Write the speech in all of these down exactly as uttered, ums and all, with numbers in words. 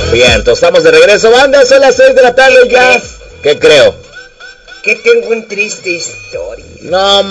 Bien, entonces estamos de regreso, banda, son las seis de la tarde ya. ¿Qué creo? Que tengo un triste historia. No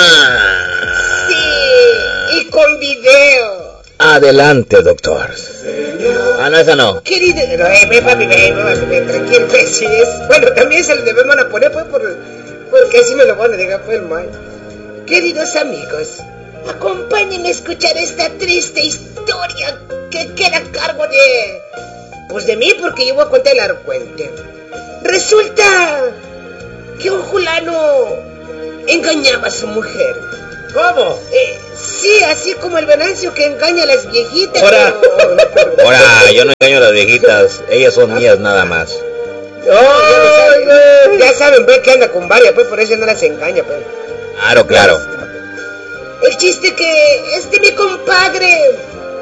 más. Sí, y con video. Adelante, doctor. Ah, no, esa no. Querido, no, eh, ven, papi, ven, ven, ven, tranquilo, pues, sí es. Bueno, también se lo debemos a poner, pues, por, porque así me lo van a dejar, pues, mal. Queridos amigos, acompáñenme a escuchar esta triste historia que queda a cargo de... Pues de mí, porque yo voy a contar el argüente. Resulta que un fulano engañaba a su mujer. ¿Cómo? Eh, sí, así como el Venancio que engaña a las viejitas. Ahora, pero... ahora, yo no engaño a las viejitas, ellas son mías nada más. No, ya lo saben, ya saben, ve que anda con varias, pues por eso no las engaña, pues. Claro, claro. El chiste que este mi compadre,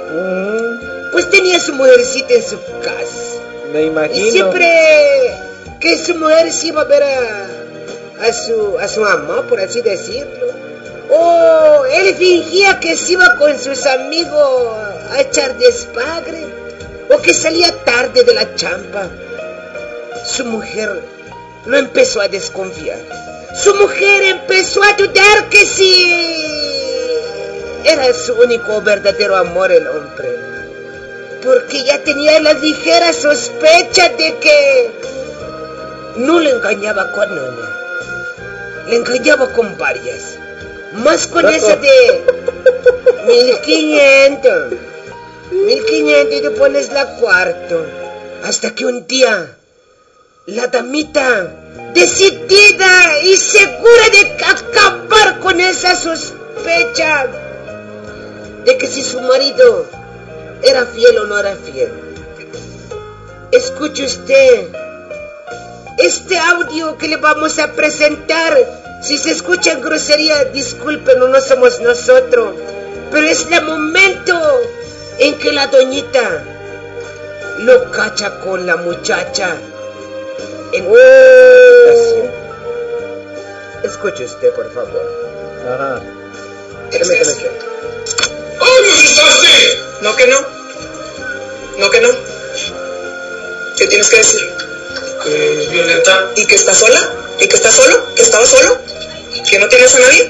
pues tenía su mujercita en su casa. Me imagino. Y siempre que su mujer se iba a ver a, a su a su mamá, por así decirlo, o él fingía que se iba con sus amigos a echar despagre, o que salía tarde de la champa, su mujer lo empezó a desconfiar. Su mujer empezó a dudar que sí era su único verdadero amor el hombre, porque ya tenía la ligera sospecha de que no le engañaba con una, le engañaba con varias, más con esa de mil quinientos, mil quinientos y te pones la cuarto, hasta que un día la damita, decidida y segura de acabar con esa sospecha de que si su marido era fiel o no era fiel, escuche usted este audio que le vamos a presentar. Si se escucha en grosería, disculpen, no somos nosotros, pero es el momento en que la doñita lo cacha con la muchacha en una habitación. Escuche usted, por favor. Ajá. Permítame usted. ¡Ay, me asustaste! No que no. No que no. ¿Qué tienes que decir? Que es Violeta. ¿Y que está sola? ¿Y que está solo? ¿Que estaba solo? ¿Que no tienes a nadie?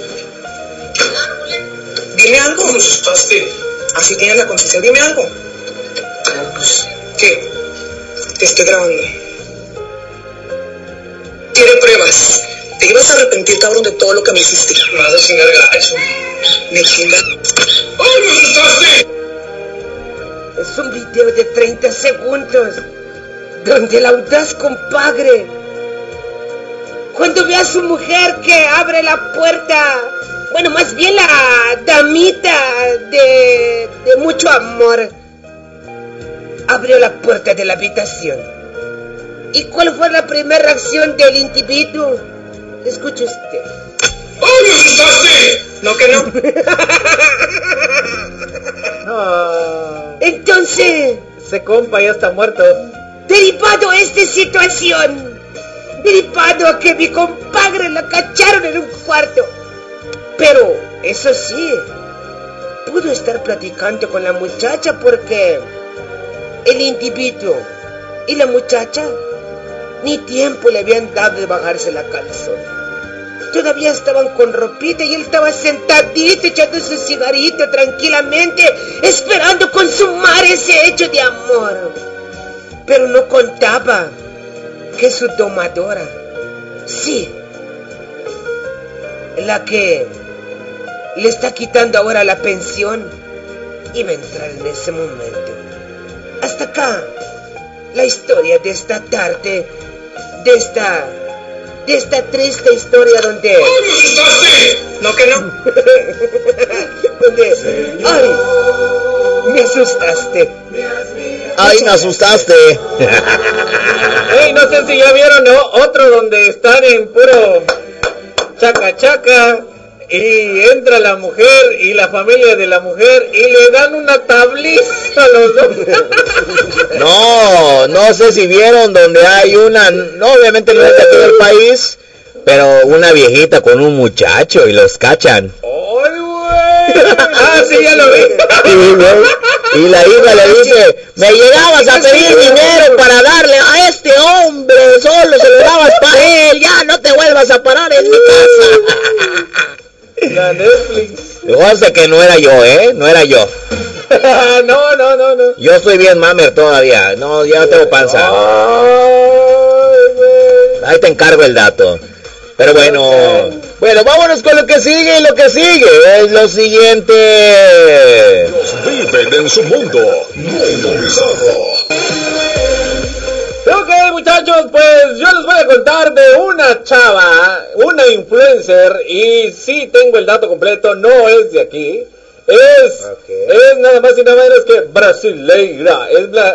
Dime algo. ¿Cómo me asustaste? Así tienes la conciencia. Dime algo. No, pues... ¿Qué? Te estoy grabando. Tiene pruebas. Te ibas a arrepentir, cabrón, de todo lo que me hiciste. Me vas a chingar gacho. Me chinga. ¡Ay, me asustaste! Es un video de treinta segundos donde el audaz compadre, cuando ve a su mujer que abre la puerta, bueno, más bien la damita de, de mucho amor, abrió la puerta de la habitación. ¿Y cuál fue la primera reacción del individuo? Escuche usted. ¡Ay, me asustaste! No que no. No. Entonces, Ese compa ya está muerto. derivado a esta situación, derivado a que mi compadre la cacharon en un cuarto, pero eso sí, pudo estar platicando con la muchacha porque el individuo y la muchacha ni tiempo le habían dado de bajarse la calzón. Todavía estaban con ropita y él estaba sentadito echando su cigarrito tranquilamente, esperando consumar ese hecho de amor. Pero no contaba que su domadora, sí, la que le está quitando ahora la pensión, iba a entrar en ese momento. Hasta acá la historia de esta tarde, de esta... de esta triste historia donde... ¡Ay, me asustaste! No que no. donde... ¡Ay! Me asustaste. ¡Ay, me asustaste! Ey, no sé si ya vieron, ¿no? Otro donde están en puro chaca chaca y entra la mujer y la familia de la mujer y le dan una tabliza a los dos. No, no sé si vieron donde hay una, no, obviamente no es de aquí del país, pero una viejita con un muchacho y los cachan. ¡Ay, güey! Ah, sí, ya lo vi. Sí, güey. Y la hija le dice, me llegabas a pedir dinero para darle a este hombre, solo se lo dabas para él, ya no te vuelvas a parar en mi casa. La Netflix. Fíjate que no era yo, ¿eh? No era yo. No, no, no, no. Yo estoy bien mamer todavía, no, ya no tengo panza. Ahí te encargo el dato. Pero bueno, bueno, vámonos con lo que sigue, y lo que sigue es lo siguiente. Ellos viven en su mundo, mundo bizarro. Ok, muchachos, pues yo les voy a contar de una chava, una influencer, y sí tengo el dato completo, no es de aquí, es, Okay. es nada más y nada menos que brasileira, es la